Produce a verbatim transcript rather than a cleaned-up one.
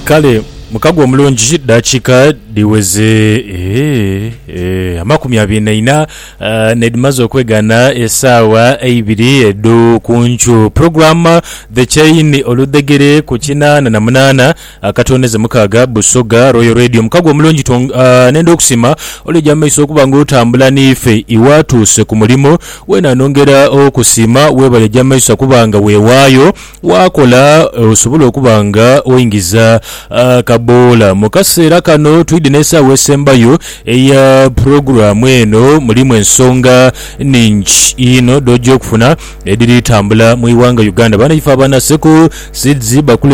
kale mukago omulungi dakika diweze eh eh amakumi abiri na ina uh, nedimazo okwegana esawa eibiri edo kunchu program the chain oludegere kukina na munana akatoneze mukaga busoga Royal Radio mukago omulungi uh, nendo okusima olija maiso okubanga otambula nife iwatuse ku mulimo wena nongera okusima webale jamaiso kubanga wewayo wakola osobola uh, okubanga oyingiza uh, bola mukasera kano twidinesa wesembayo eya program eno mulimu ensonga ninchi ino dojo kufuna ediri tambula mu Uganda bana ifa bana seko sidzi bakule